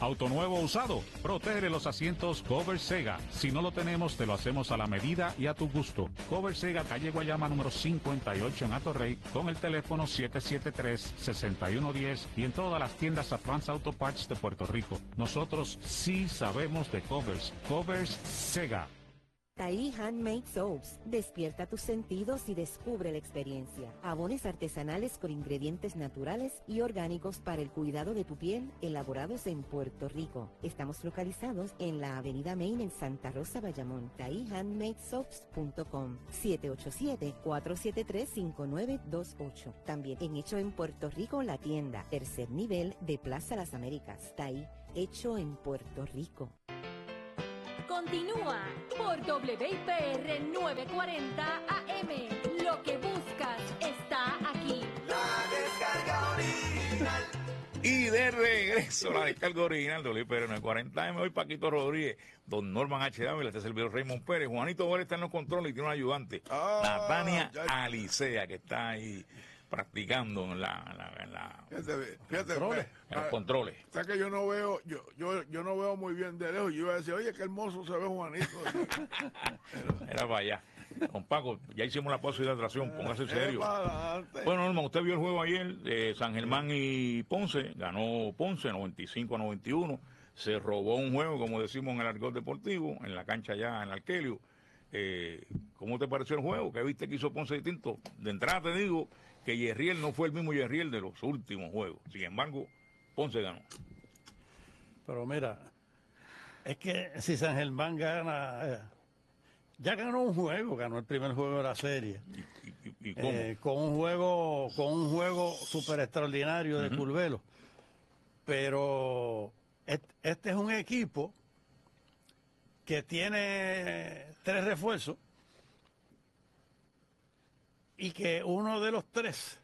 Auto nuevo o usado, protege los asientos Cover Sega. Si no lo tenemos, te lo hacemos a la medida y a tu gusto. Cover Sega, calle Guayama número 58 en Atorrey, con el teléfono 773-6110 y en todas las tiendas Advance Auto Parts de Puerto Rico. Nosotros sí sabemos de covers. Covers Sega. Tahí Handmade Soaps. Despierta tus sentidos y descubre la experiencia. Jabones artesanales con ingredientes naturales y orgánicos para el cuidado de tu piel, elaborados en Puerto Rico. Estamos localizados en la Avenida Main en Santa Rosa, Bayamón. TahíHandmadeSoaps.com 787-473-5928. También en Hecho en Puerto Rico, la tienda, tercer nivel de Plaza Las Américas. Tahí, hecho en Puerto Rico. Continúa por WIPR 940 AM. Lo que buscas está aquí. La descarga original. Y de regreso la descarga original de WIPR 940 AM. Hoy Paquito Rodríguez, don Norman H. Dávila, este servidor Raymond Pérez. Juanito Vélez está en los controles y tiene un ayudante, Natania Alicea, que está ahí practicando en Fíjate, los controles. O sea que yo no veo, yo no veo muy bien de lejos. Yo iba a decir, oye, qué hermoso se ve Juanito. Era para allá. Don Paco, ya hicimos la pausa de hidratación, póngase serio. Bueno, Norma, usted vio el juego ayer, San Germán y Ponce, ganó Ponce 95-91, se robó un juego, como decimos en el argot deportivo, en la cancha allá en Arkelio. ¿Cómo te pareció el juego? ¿Qué viste que hizo Ponce distinto? De entrada te digo que Yerriel no fue el mismo Yerriel de los últimos juegos. Sin embargo, Ponce ganó. Pero mira, es que si San Germán gana, ya ganó un juego, ganó el primer juego de la serie. ¿Y cómo? Con un juego súper extraordinario de Curvelo. Pero este es un equipo que tiene 3 refuerzos y que uno de los 3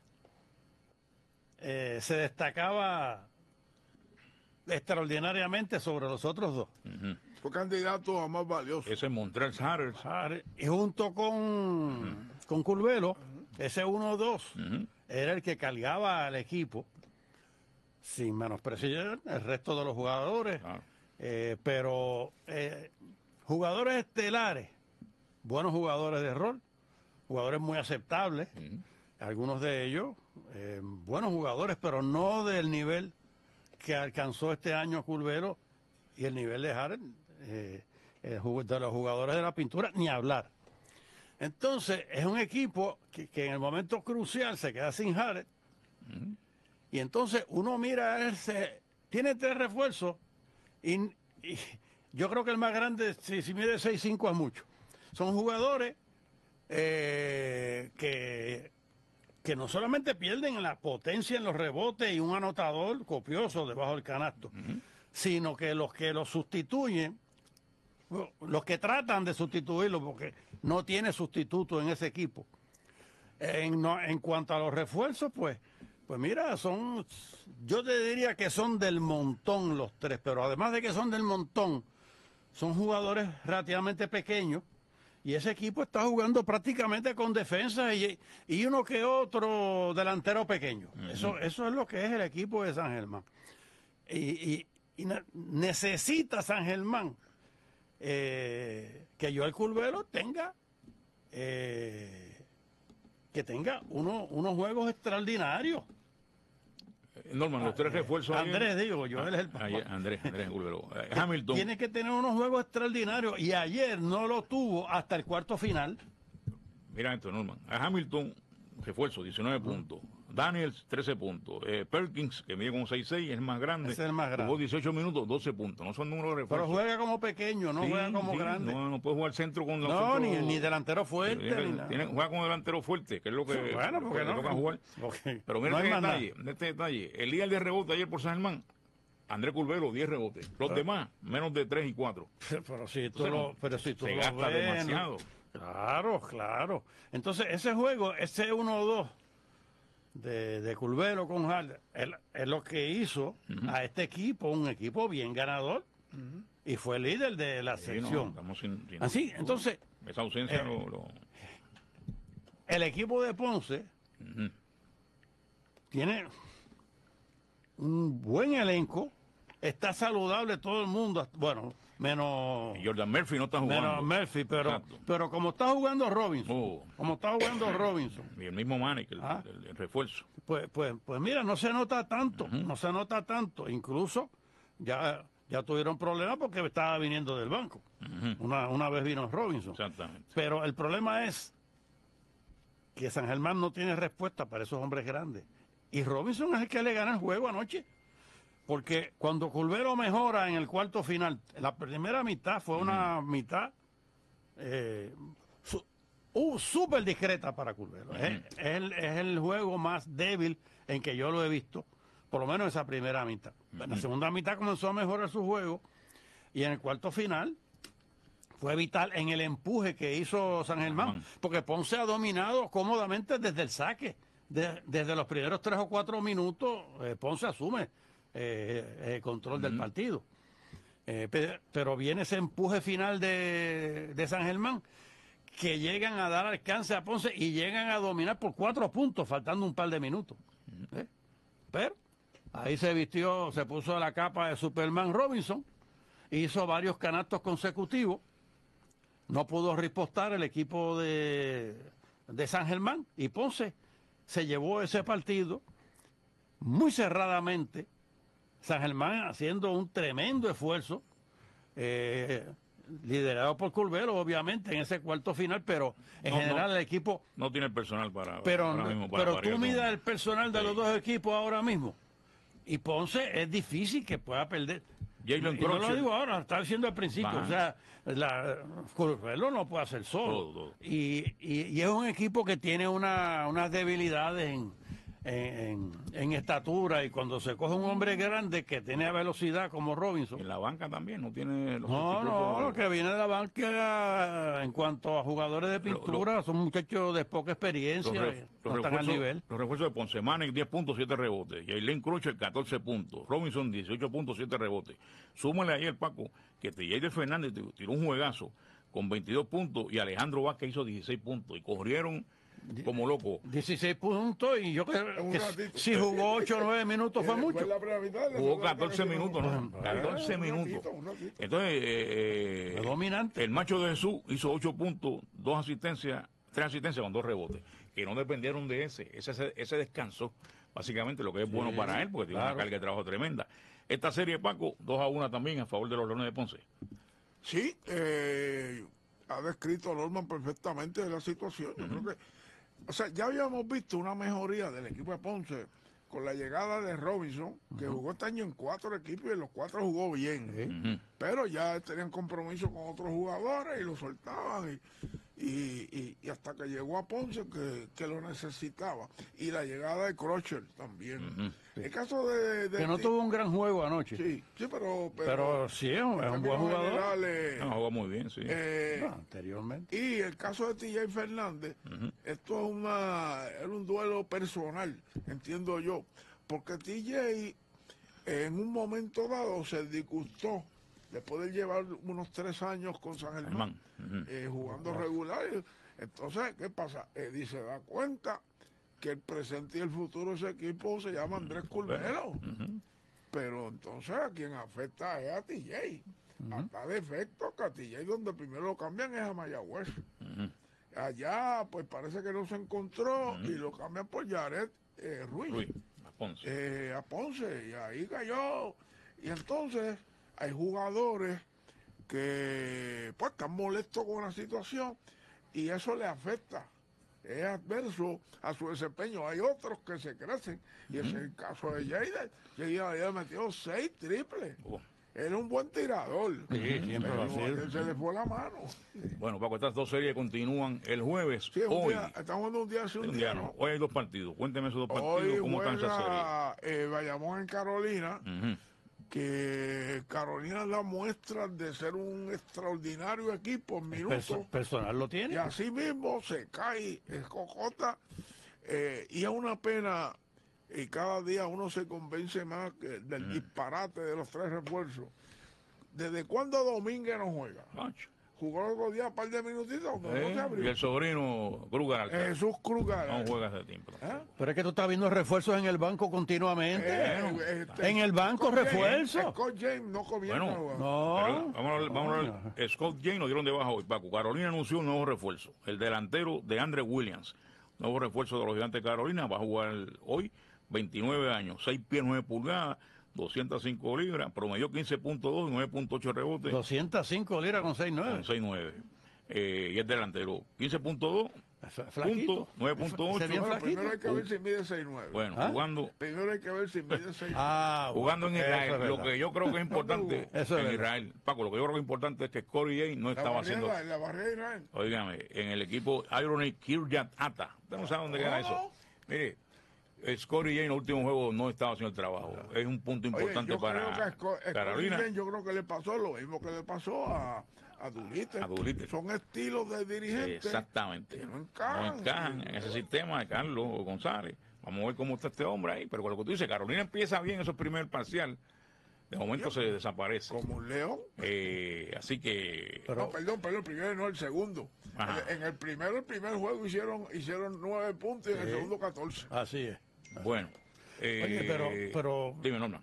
se destacaba extraordinariamente sobre los otros 2. Fue candidato a más valioso. Ese es Montrell Harris. Y junto con Curvelo, ese 1-2 era el que cargaba al equipo, sin menospreciar el resto de los jugadores. Pero jugadores estelares, buenos jugadores de rol, jugadores muy aceptables, algunos de ellos buenos jugadores, pero no del nivel que alcanzó este año Curvelo y el nivel de Harris, de los jugadores de la pintura, ni hablar. Entonces es un equipo que en el momento crucial se queda sin Harris, y entonces uno mira ese, tiene 3 refuerzos. Y yo creo que el más grande, si mide 6'5" es mucho. Son jugadores que no solamente pierden la potencia en los rebotes y un anotador copioso debajo del canasto, sino que los sustituyen, los que tratan de sustituirlo, porque no tiene sustituto en ese equipo. En cuanto a los refuerzos, pues mira, yo te diría que son del montón los 3, pero además de que son del montón, son jugadores relativamente pequeños, y ese equipo está jugando prácticamente con defensa y uno que otro delantero pequeño. Eso es lo que es el equipo de San Germán. Y necesita San Germán que Joel Curvelo tenga unos juegos extraordinarios. Norman, los 3 refuerzos. Andrés, Joel es el papá. Andrés Curvelo. Hamilton. Tiene que tener unos juegos extraordinarios y ayer no lo tuvo hasta el cuarto final. Mira esto, Norman. A Hamilton, refuerzo, 19 puntos. Daniels, 13 puntos. Perkins, que mide con 6'6", es el más grande. Ese es el más grande. Jugó 18 minutos, 12 puntos. No son números de refuerzo. Pero juega como pequeño, no juega como grande. No puede jugar centro con los No, ni delantero fuerte. Juega como delantero fuerte, que es lo que bueno, porque no toca jugar. Pero mira este detalle. El líder de rebote ayer por San Germán, Andrés Curvelo, 10 rebotes. Los demás, menos de 3 y 4. Pero si tú lo se gasta demasiado. Claro. Entonces, ese juego, ese 1-2 de Curvelo con Harden, es lo que hizo a este equipo, un equipo bien ganador, y fue líder de la sección. Así, entonces, esa ausencia el equipo de Ponce tiene un buen elenco, está saludable todo el mundo, bueno, menos Y Jordan Murphy no está jugando. menos Murphy, Exacto. pero como está jugando Robinson, Y el mismo Manic, el refuerzo. pues mira, no se nota tanto, no se nota tanto, incluso ya tuvieron problemas porque estaba viniendo del banco. Una vez vino Robinson. Exactamente. Pero el problema es que San Germán no tiene respuesta para esos hombres grandes. Y Robinson es el que le gana el juego anoche. Porque cuando Culvero mejora en el cuarto final, la primera mitad fue una mitad súper discreta para Culvero. Es el juego más débil en que yo lo he visto, por lo menos esa primera mitad. En la segunda mitad comenzó a mejorar su juego y en el cuarto final fue vital en el empuje que hizo San Germán, porque Ponce ha dominado cómodamente desde el saque. Desde los primeros 3 o 4 minutos, Ponce asume el control del partido. Pero viene ese empuje final de San Germán, que llegan a dar alcance a Ponce y llegan a dominar por 4 puntos, faltando un par de minutos. Pero ahí se puso la capa de Superman Robinson, hizo varios canastos consecutivos, no pudo ripostar el equipo de San Germán y Ponce se llevó ese partido muy cerradamente. San Germán haciendo un tremendo esfuerzo, liderado por Culvero, obviamente, en ese cuarto final, pero en general el equipo... No tiene personal para... Pero, ahora mismo para pero variar tú midas con- el personal de los dos equipos ahora mismo. Y Ponce es difícil que pueda perder. Jalen Y no lo Crutcher. digo ahora, lo estaba diciendo al principio. Ajá. O sea, Culvero no puede hacer solo. Todo. Y es un equipo que tiene unas debilidades en estatura, y cuando se coge un hombre grande que tiene velocidad como Robinson. En la banca también no tiene... los No, sustitutos. lo que viene de la banca en cuanto a jugadores de pintura son muchachos de poca experiencia, no están al nivel. Los refuerzos de Ponce, Manic 10 puntos, 7 rebotes. Jalen Crutcher 14 puntos. Robinson 18 puntos, 7 rebotes. Súmale ayer, Paco, que Tejada Fernández tiró un juegazo con 22 puntos y Alejandro Vázquez hizo 16 puntos. Y corrieron como locos. 16 puntos, y yo creo Un que ratito. si jugó 8 o 9 minutos fue mucho. Fue la primera mitad, la Jugó segunda 14 mitad, minutos, ¿no? 14 un minutos. ratito, un ratito. Entonces, Fue dominante. el macho de Jesús hizo 8 puntos, 2 asistencias, 3 asistencias con 2 rebotes, que no dependieron de ese descanso, básicamente lo que es bueno para él, porque tiene claro. una carga de trabajo tremenda. Esta serie, Paco, 2-1 también a favor de los Leones de Ponce. Sí, ha descrito Norman perfectamente la situación. Yo creo que, o sea, ya habíamos visto una mejoría del equipo de Ponce con la llegada de Robinson, que jugó este año en 4 equipos y en los 4 jugó bien. Pero ya tenían compromiso con otros jugadores y lo soltaban. Y hasta que llegó a Ponce, que lo necesitaba. Y la llegada de Crutcher también. El caso de Que no tuvo un gran juego anoche. Sí, pero Sí, es un buen jugador. No, jugó muy bien, sí. No, anteriormente. Y el caso de TJ Fernández, esto es un duelo personal, entiendo yo, porque TJ en un momento dado se disgustó después de llevar unos 3 años con San Germán, jugando regular. Entonces, ¿qué pasa? Eddie se da cuenta que el presente y el futuro de ese equipo se llama Andrés Culvero. Pero entonces a quien afecta es a TJ. A tal efecto que a TJ donde primero lo cambian es a Mayagüez. Allá pues parece que no se encontró y lo cambian por Jared Ruiz. A Ponce. A Ponce, y ahí cayó. Y entonces hay jugadores que pues están molestos con la situación y eso le afecta. Es adverso a su desempeño. Hay otros que se crecen y ese es el caso de Jader. Jader había metido 6 triples. Era un buen tirador. Sí, siempre lo ha Pero sido. se le fue la mano. Bueno, Paco, estas 2 series continúan el jueves. Sí, Hoy, estamos jugando un día sí, un día no. Hoy hay 2 partidos. Cuénteme esos 2 Hoy partidos, ¿cómo están esas juega Bayamón en Carolina, series? que Carolina da muestras de ser un extraordinario equipo en minutos. Personal lo Y tiene. así mismo se cae, es cocota, y es una pena, y cada día uno se convence más del disparate de los 3 refuerzos. ¿Desde cuándo Domínguez no juega? jugó el otro día un par de minutitos, no se Y abrió. el sobrino Kruger Alcántara. Jesús Kruger. No juega hace tiempo. Pero es que tú estás viendo refuerzos en el banco continuamente. Este, en el banco Scott James, refuerzos. Scott James no comienza Bueno, a jugar. No. Pero vamos a ver. Scott James lo dieron de baja hoy, Paco. Carolina anunció un nuevo refuerzo. El delantero de Andre Williams. Nuevo refuerzo de los Gigantes de Carolina. Va a jugar hoy, 29 años, 6 pies, 9 pulgadas, 205 libras. Promedió 15.2 y 9.8 rebotes. 205 libras con 6'9". 6.9. Y es delantero. 15.2, Flaquito. punto, 9.8. Ese bien Bueno, flaquito. primero hay que ver si mide 6'9". Bueno, ¿Ah? jugando. Primero hay que ver si mide 6'9". Jugando en eso Israel, es lo verdad. que yo creo que es importante Eso es en verdad. Israel, Paco, lo que yo creo que es importante es que Corey Jay no estaba haciendo, La barrera de Israel. óigame, en el equipo Irony Kiryat Ata, usted no sabe dónde queda eso. Mire, Corey Jay en el último juego no estaba haciendo el trabajo, es un punto Oye, importante yo creo para que Scott Carolina. James, yo creo que le pasó lo mismo que le pasó a Doolittle. A Doolittle. Son estilos de dirigentes. Exactamente, que no no encajan. encajan en ese sistema de Carlos González. Vamos a ver cómo está este hombre ahí, pero con lo que tú dices, Carolina empieza bien esos primer parcial, de momento se desaparece. Como un león. Así que No, perdón, el primero no, el segundo. Ajá. En el primer juego hicieron 9 puntos y en el segundo 14. Así es. bueno. Oye, pero Dime, Norma.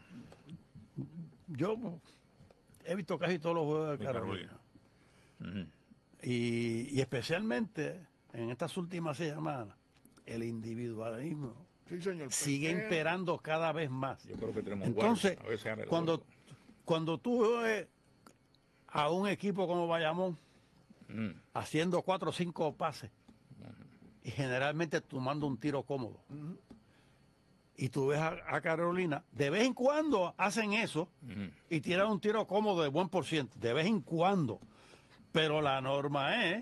yo he visto casi todos los juegos de De Carolina. Carolina. Y especialmente en estas últimas semanas, el individualismo Sí, señor. sigue Pero- imperando cada vez más. Yo creo que tenemos Entonces, guardia. A ver si abre la cuando, boca. cuando tú ves a un equipo como Bayamón haciendo 4 o 5 pases y generalmente tomando un tiro cómodo, y tú ves a Carolina, de vez en cuando hacen eso y tiran un tiro cómodo de buen por ciento, de vez en cuando. Pero la norma es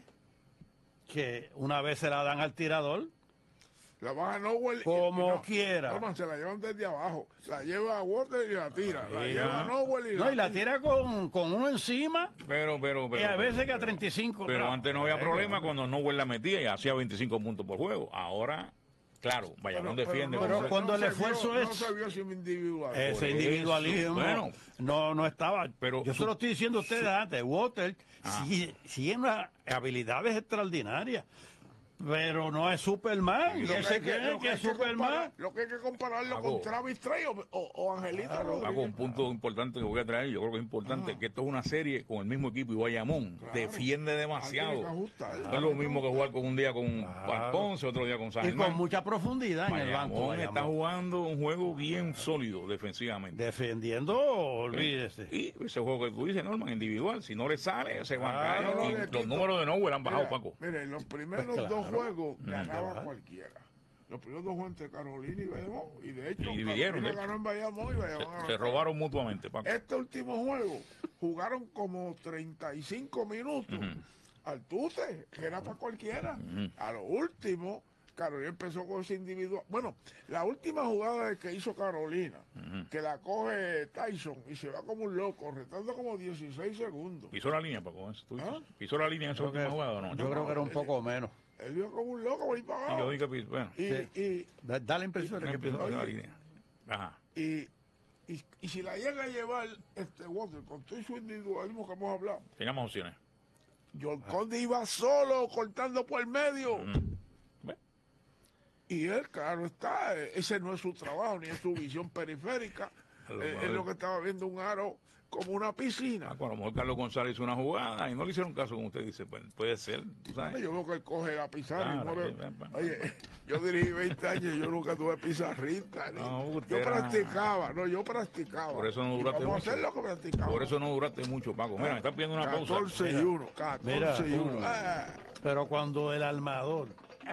que una vez se la dan al tirador, La baja Nowell. como quiera. Toma, se la llevan desde abajo. La lleva a Water y la tira. La Sí, lleva a ajá. Nowell No, y la tira con uno encima Pero, y a veces que a 35. Pero claro. antes no había problema cuando no la metía y hacía 25 puntos por juego. Ahora, claro, Bayamón defiende. pero con- cuando el se esfuerzo vio, es- No se vio sin individual. Ese Por eso, individualismo bueno. no estaba. Pero yo se lo estoy diciendo a ustedes antes. Water sí tiene unas habilidades extraordinarias, pero no es Superman. Y él se cree que es Superman. Lo que hay que compararlo Hago. con Travis Trey o Angelita Hago Rodríguez. un punto importante que voy a traer, yo creo que es importante, que esto es una serie con el mismo equipo y Bayamón defiende demasiado. Tiene que ajustar. No es lo mismo que jugar con un día con Juan Ponce, otro día con San Y Germán. con mucha profundidad en el banco. Bayamón está Bayamón. jugando un juego bien sólido defensivamente. Defendiendo, olvídese. Y ese juego que tú dices, Norman, individual, si no le sale, se van a Claro, caer. no, Y le los quito. números de Nowell han bajado, Mira, Paco. Mire, los primeros Pues dos claro. juegos ganaba claro. cualquiera. Los primeros dos juegos entre Carolina y Bayamón. Y de hecho, Y dividieron, Carolina de hecho. ganó en Bayamón y Bayamón ganó Se en robaron mutuamente, Paco. Este último juego jugaron como 35 minutos al tute, que era para cualquiera. A lo último, Carolina empezó con ese individual. Bueno, la última jugada que hizo Carolina, que la coge Tyson y se va como un loco, retando como 16 segundos. Pisó la línea, Paco. ¿Eso tú dices? ¿Ah? ¿Pisó la línea en esa última jugada o no? Yo creo que era un poco menos. Él vio como un loco por ahí para Y yo abajo. dije que pisó. Bueno, Y Da la impresión de que pisó pisó. la línea. Ajá. y si la llega a llevar Walter, con todo su individualismo que hemos hablado, Teníamos opciones. John Conde iba solo cortando por el medio. Bueno, Y él, claro está, ese no es su trabajo, ni es su visión periférica. A lo Es mejor. lo que estaba viendo un aro como una piscina. Paco, a lo mejor Carlos González hizo una jugada y no le hicieron caso, como usted dice. Pues puede ser, tú sabes. Yo veo que él coge la pizarra y Claro, mueve. sí, Oye, yo dirigí 20 años y yo nunca tuve pizarrita. No, usted yo era- practicaba, yo practicaba. Por eso no Y duraste vamos mucho. a hacer lo que practicaba. Por eso no duraste mucho, Paco. Mira, me están pidiendo una pausa. 14 y 1, 14 y 1. Pero cuando el armador,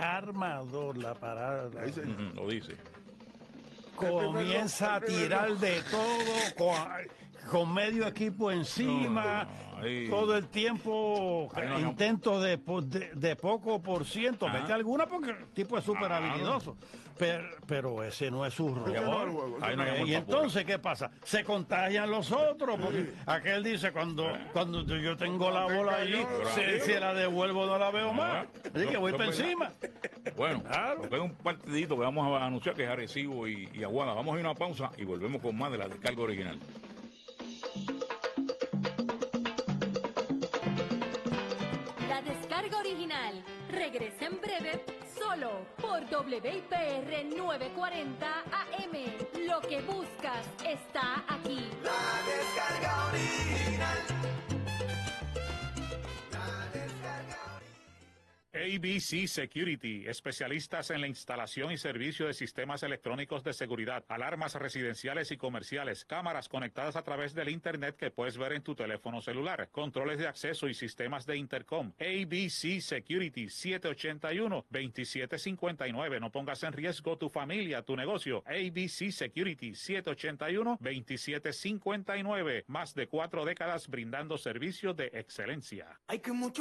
la parada, Lo dice. comienza a tirar de todo con medio equipo encima, ahí- todo el tiempo Ahí no hay- intentos de poco por ciento, Ajá. mete alguna porque el tipo es súper Claro. habilidoso, pero ese no es su Ese no es el rol. juego, Ahí no hay Y amor entonces, ¿qué pasa? Se contagian los otros, porque aquel dice, cuando yo tengo la bola allí, si la devuelvo no la veo más. Así que voy Eso para es verdad. encima. Bueno, Claro. porque hay un partidito que vamos a anunciar que es Arecibo y Aguada. Vamos a ir a una pausa y volvemos con más de la descarga original. descarga original. Regresa en breve, solo por WIPR 940 AM. Lo que buscas está aquí. La descarga original. La descarga original. ABC Security, especialistas en la instalación y servicio de sistemas electrónicos de seguridad, alarmas residenciales y comerciales, cámaras conectadas a través del Internet que puedes ver en tu teléfono celular, controles de acceso y sistemas de intercom. ABC Security, 781-2759. No pongas en riesgo tu familia, tu negocio. ABC Security, 781-2759. Más de 4 décadas brindando servicios de excelencia. Hay que mucho